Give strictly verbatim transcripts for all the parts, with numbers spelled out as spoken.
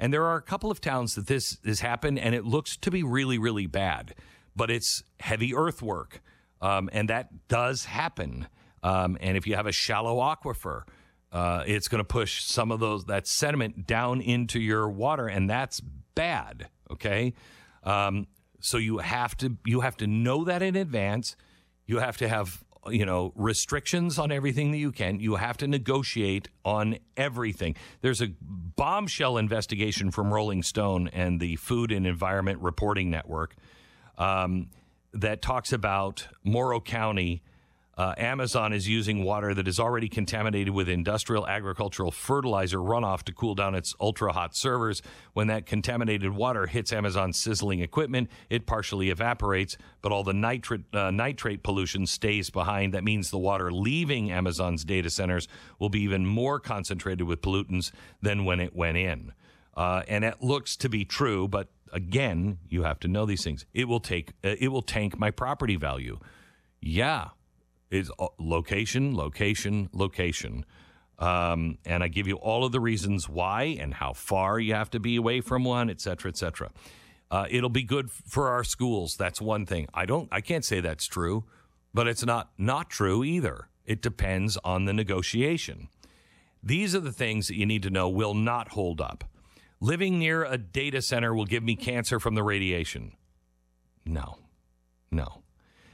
And there are a couple of towns that this has happened, and it looks to be really, really bad. But it's heavy earthwork, um, and that does happen. Um, and if you have a shallow aquifer, uh, it's going to push some of those that sediment down into your water, and that's bad. Okay, um, so you have to you have to know that in advance. You have to have you know restrictions on everything that you can. You have to negotiate on everything. There's a bombshell investigation from Rolling Stone and the Food and Environment Reporting Network um, that talks about Morrow County. Uh, Amazon is using water that is already contaminated with industrial agricultural fertilizer runoff to cool down its ultra-hot servers. When that contaminated water hits Amazon's sizzling equipment, it partially evaporates, but all the nitrate, uh, nitrate pollution stays behind. That means the water leaving Amazon's data centers will be even more concentrated with pollutants than when it went in. Uh, and it looks to be true, but again, you have to know these things. It will take, uh, it will tank my property value. Yeah. Is location, location, location. Um, and I give you all of the reasons why and how far you have to be away from one, et cetera, et cetera. Uh, it'll be good for our schools. That's one thing. I don't, I can't say that's true, but it's not not true either. It depends on the negotiation. These are the things that you need to know will not hold up. Living near a data center will give me cancer from the radiation. No, no,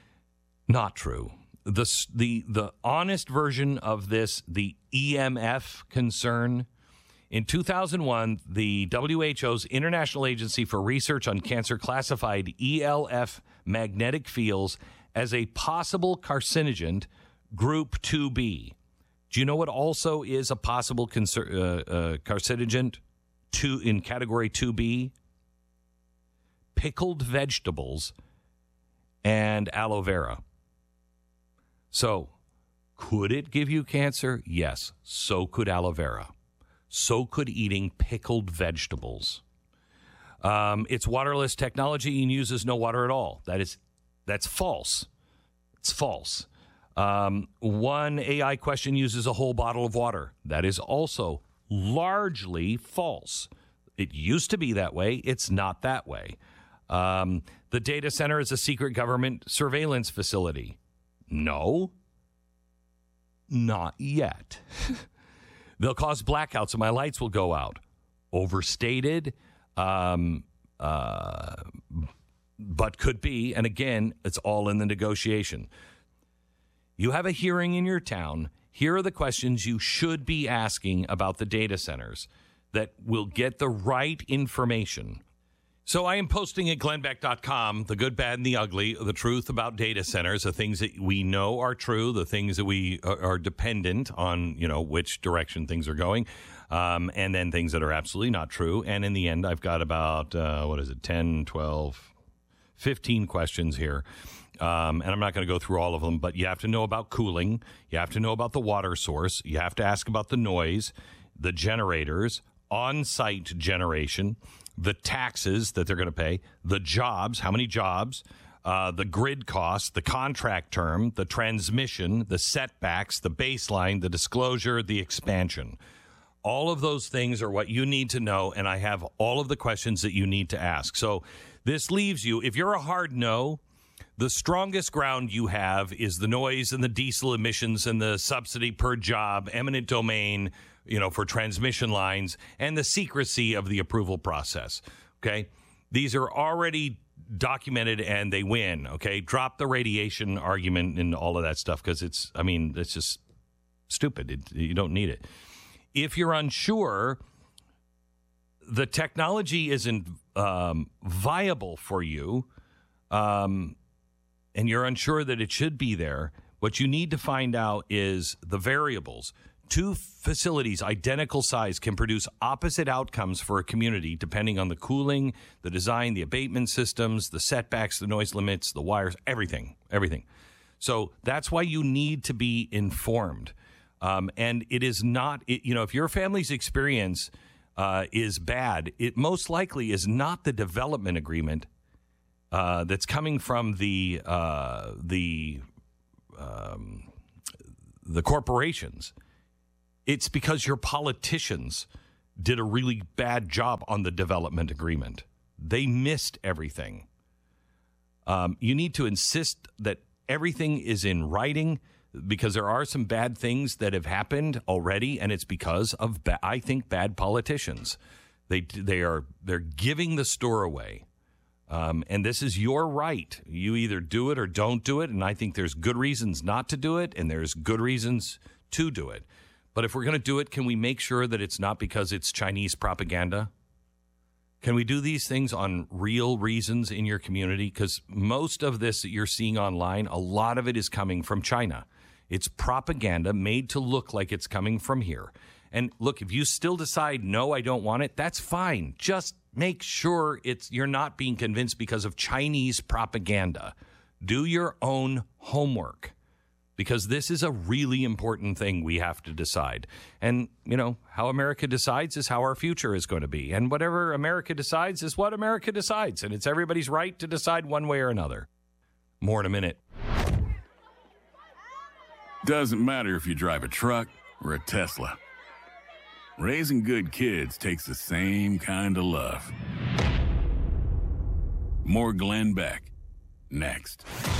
not true. The, the the honest version of this, the E M F concern, in two thousand one, the W H O's International Agency for Research on Cancer classified E L F magnetic fields as a possible carcinogen, group two B. Do you know what also is a possible cancer, uh, uh, carcinogen two, in category two B? Pickled vegetables and aloe vera. So, could it give you cancer? Yes. So could aloe vera. So could eating pickled vegetables. Um, it's waterless technology and uses no water at all. That is, that's false. It's false. Um, one A I question uses a whole bottle of water. That is also largely false. It used to be that way. It's not that way. Um, the data center is a secret government surveillance facility. No, not yet. They'll cause blackouts and my lights will go out. Overstated, um, uh, but could be. And again, it's all in the negotiation. You have a hearing in your town. Here are the questions you should be asking about the data centers that will get the right information. So I am posting at glenn beck dot com, the good, bad, and the ugly, the truth about data centers, the things that we know are true, the things that we are, are dependent on, you know, which direction things are going, um, and then things that are absolutely not true. And in the end, I've got about, uh, what is it, ten, twelve, fifteen questions here. Um, and I'm not going to go through all of them, but you have to know about cooling. You have to know about the water source. You have to ask about the noise, the generators, on-site generation, the taxes that they're going to pay, the jobs, how many jobs, uh, the grid costs, the contract term, the transmission, the setbacks, the baseline, the disclosure, the expansion. All of those things are what you need to know, and I have all of the questions that you need to ask. So this leaves you, if you're a hard no, the strongest ground you have is the noise and the diesel emissions and the subsidy per job, eminent domain, you know, for transmission lines, and the secrecy of the approval process. Okay. These are already documented and they win. Okay. Drop the radiation argument and all of that stuff because it's, I mean, it's just stupid. It, you don't need it. If you're unsure, the technology isn't um, viable for you, um, and you're unsure that it should be there, what you need to find out is the variables. Two facilities, identical size, can produce opposite outcomes for a community depending on the cooling, the design, the abatement systems, the setbacks, the noise limits, the wires, everything, everything. So that's why you need to be informed. Um, and it is not, it, you know, if your family's experience uh, is bad, it most likely is not the development agreement Uh, that's coming from the uh, the um, the corporations. It's because your politicians did a really bad job on the development agreement. They missed everything. Um, you need to insist that everything is in writing, because there are some bad things that have happened already, and it's because of, ba- I think, bad politicians. They they are they're giving the store away, um, and this is your right. You either do it or don't do it, and I think there's good reasons not to do it, and there's good reasons to do it. But if we're going to do it, can we make sure that it's not because it's Chinese propaganda? Can we do these things on real reasons in your community? Because most of this that you're seeing online, a lot of it is coming from China. It's propaganda made to look like it's coming from here. And look, if you still decide, no, I don't want it, that's fine. Just make sure it's you're not being convinced because of Chinese propaganda. Do your own homework, because this is a really important thing we have to decide. And, you know, how America decides is how our future is going to be. And whatever America decides is what America decides. And it's everybody's right to decide one way or another. More in a minute. Doesn't matter if you drive a truck or a Tesla. Raising good kids takes the same kind of love. More Glenn Beck, next.